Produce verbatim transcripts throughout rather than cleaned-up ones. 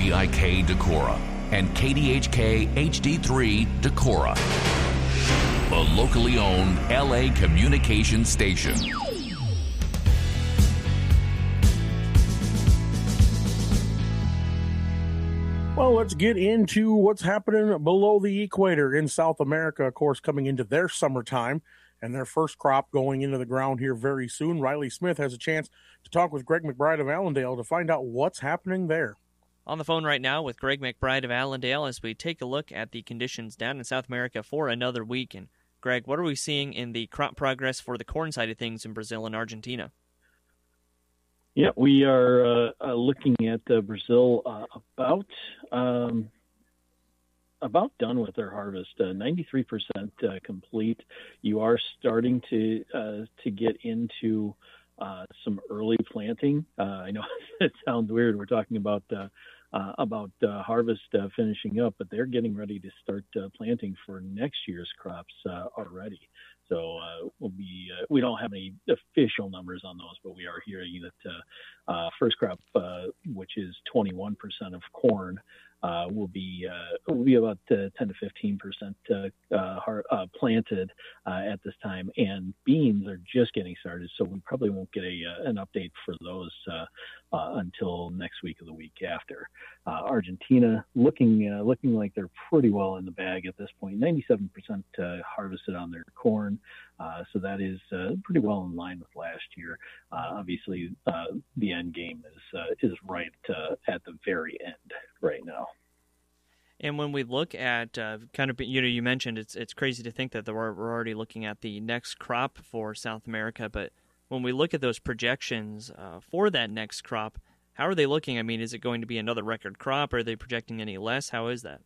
V I K Decorah and K D H K H D three Decorah, a locally owned L A communications station. Well, let's get into what's happening below the equator in South America, of course, coming into their summertime and their first crop going into the ground here very soon. Riley Smith has a chance to talk with Greg McBride of Allendale to find out what's happening there. On the phone right now with Greg McBride of Allendale as we take a look at the conditions down in South America for another week. And Greg, what are we seeing in the crop progress for the corn side of things in Brazil and Argentina? Yeah, we are uh, uh, looking at uh, Brazil uh, about um, about done with their harvest, uh, ninety-three percent uh, complete. You are starting to uh, to get into uh, some early planting. Uh, I know it sounds weird. We're talking about uh, uh, about uh, harvest uh, finishing up, but they're getting ready to start uh, planting for next year's crops uh, already. So uh, we'll be. Uh, we don't have any official numbers on those, but we are hearing that uh, uh, first crop, uh, which is twenty-one percent of corn, uh, will be uh, will be about uh, ten to fifteen percent uh, uh, uh, planted uh, at this time, and beans are just getting started. So we probably won't get a uh, an update for those uh, uh, until next week or the week after. Uh, Argentina looking uh, looking like they're pretty well in the bag at this point. ninety-seven percent uh, harvested on their corn. Uh, so that is uh, pretty well in line with last year. Uh, obviously, uh, the end game is uh, is right uh, at the very end right now. And when we look at uh, kind of, you know, you mentioned it's it's crazy to think that we're, we're already looking at the next crop for South America. But when we look at those projections uh, for that next crop, how are they looking? I mean, is it going to be another record crop? Are they projecting any less? How is that?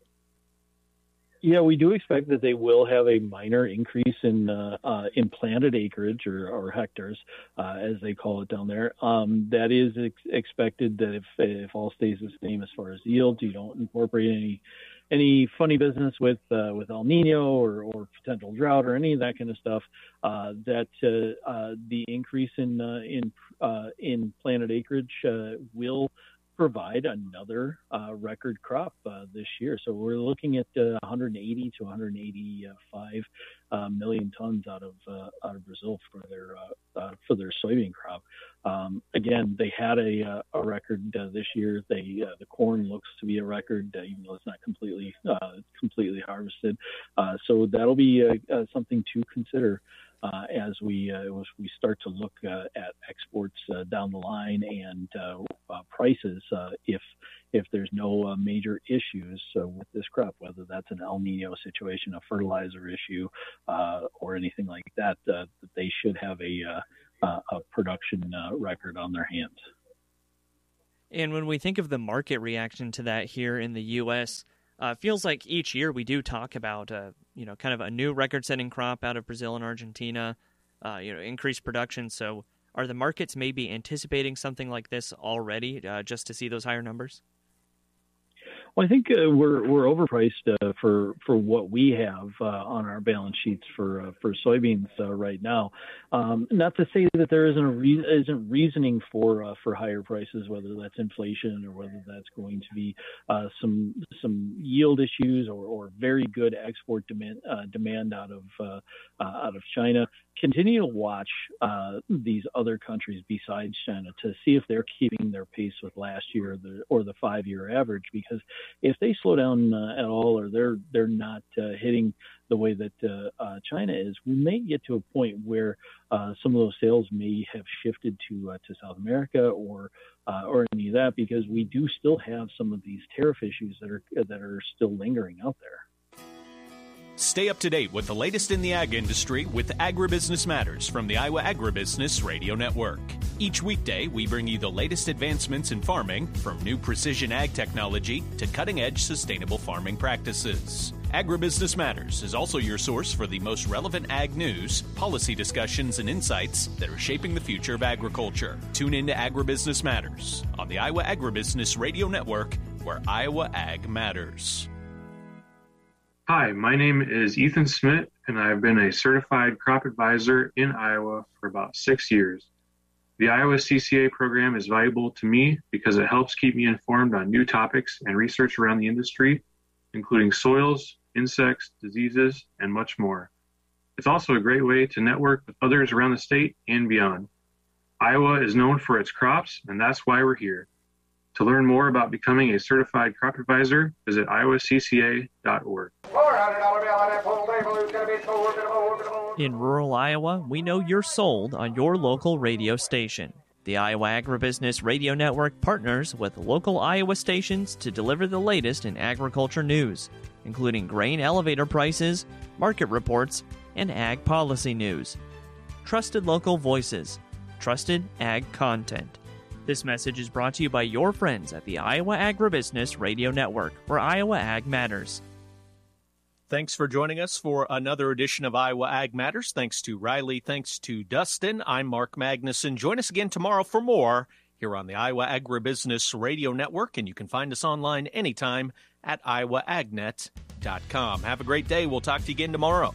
Yeah, we do expect that they will have a minor increase in uh, uh, in planted acreage or, or hectares, uh, as they call it down there. Um, that is ex- expected that if if all stays the same as far as yields, you don't incorporate any any funny business with uh, with El Nino or, or potential drought or any of that kind of stuff. Uh, that uh, uh, the increase in uh, in uh, in planted acreage uh, will provide another uh, record crop uh, this year. So we're looking at uh, one hundred eighty to one hundred eighty-five uh, million tons out of uh, out of Brazil for their uh, uh, for their soybean crop. Um, again, they had a uh, a record uh, this year. They uh, the corn looks to be a record, uh, even though it's not completely uh, completely harvested. Uh, so that'll be uh, uh, something to consider. Uh, as we uh, as we start to look uh, at exports uh, down the line and uh, uh, prices, uh, if if there's no uh, major issues uh, with this crop, whether that's an El Nino situation, a fertilizer issue, uh, or anything like that, uh, that they should have a uh, a production uh, record on their hands. And when we think of the market reaction to that here in the U S, Uh, feels like each year we do talk about, uh, you know, kind of a new record-setting crop out of Brazil and Argentina, uh, you know, increased production. So are the markets maybe anticipating something like this already uh, just to see those higher numbers? Well, I think uh, we're we're overpriced uh, for for what we have uh, on our balance sheets for uh, for soybeans uh, right now. Um, not to say that there isn't a re- isn't reasoning for uh, for higher prices, whether that's inflation or whether that's going to be uh, some some yield issues or, or very good export demand uh, demand out of uh, uh, out of China. Continue to watch uh, these other countries besides China to see if they're keeping their pace with last year or the, or the five-year average. Because if they slow down uh, at all, or they're they're not uh, hitting the way that uh, uh, China is, we may get to a point where uh, some of those sales may have shifted to uh, to South America or uh, or any of that, because we do still have some of these tariff issues that are that are still lingering out there. Stay up to date with the latest in the ag industry with Agribusiness Matters from the Iowa Agribusiness Radio Network. Each weekday, we bring you the latest advancements in farming, from new precision ag technology to cutting-edge sustainable farming practices. Agribusiness Matters is also your source for the most relevant ag news, policy discussions, and insights that are shaping the future of agriculture. Tune in to Agribusiness Matters on the Iowa Agribusiness Radio Network, where Iowa Ag matters. Hi, my name is Ethan Smith, and I've been a certified crop advisor in Iowa for about six years. The Iowa C C A program is valuable to me because it helps keep me informed on new topics and research around the industry, including soils, insects, diseases, and much more. It's also a great way to network with others around the state and beyond. Iowa is known for its crops, and that's why we're here. To learn more about becoming a certified crop advisor, visit iowa c c a dot org. In rural Iowa, we know you're sold on your local radio station. The Iowa Agribusiness Radio Network partners with local Iowa stations to deliver the latest in agriculture news, including grain elevator prices, market reports, and ag policy news. Trusted local voices, trusted ag content. This message is brought to you by your friends at the Iowa Agribusiness Radio Network, where Iowa Ag matters. Thanks for joining us for another edition of Iowa Ag Matters. Thanks to Riley. Thanks to Dustin. I'm Mark Magnuson. Join us again tomorrow for more here on the Iowa Agribusiness Radio Network, and you can find us online anytime at iowa ag net dot com. Have a great day. We'll talk to you again tomorrow.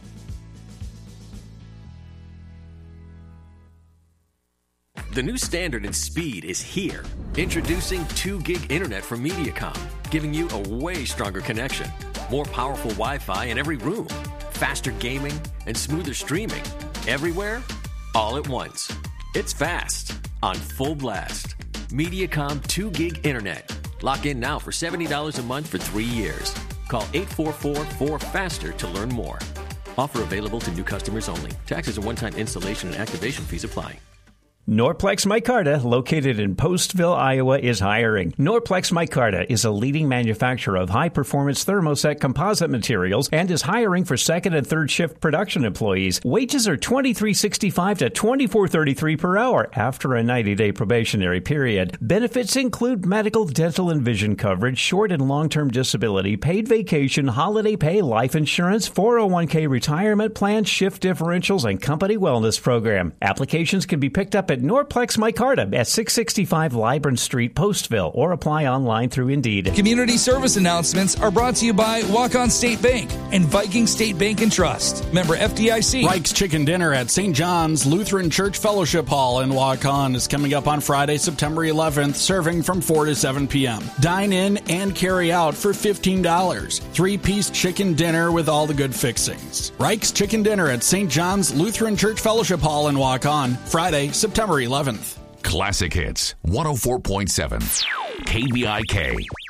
The new standard in speed is here. Introducing two gig internet from Mediacom, giving you a way stronger connection, more powerful Wi-Fi in every room, faster gaming, and smoother streaming. Everywhere, all at once. It's fast, on full blast. Mediacom two gig internet. Lock in now for seventy dollars a month for three years. Call eight four four, four faster to learn more. Offer available to new customers only. Taxes and one-time installation and activation fees apply. Norplex Micarta, located in Postville, Iowa, is hiring. Norplex Micarta is a leading manufacturer of high-performance thermoset composite materials and is hiring for second and third shift production employees. Wages are twenty-three sixty-five to twenty-four thirty-three per hour after a ninety-day probationary period. Benefits include medical, dental, and vision coverage, short and long-term disability, paid vacation, holiday pay, life insurance, four oh one k retirement plan, shift differentials, and company wellness program. Applications can be picked up at Norplex Micarta at six sixty-five Libron Street, Postville, or apply online through Indeed. Community service announcements are brought to you by Walk-On State Bank and Viking State Bank and Trust. Member F D I C. Reich's Chicken Dinner at Saint John's Lutheran Church Fellowship Hall in Walk-On is coming up on Friday, September eleventh, serving from four to seven p.m. Dine in and carry out for fifteen dollars. Three-piece chicken dinner with all the good fixings. Reich's Chicken Dinner at Saint John's Lutheran Church Fellowship Hall in Walk-On, Friday, September eleventh. Classic Hits one oh four point seven K B I K.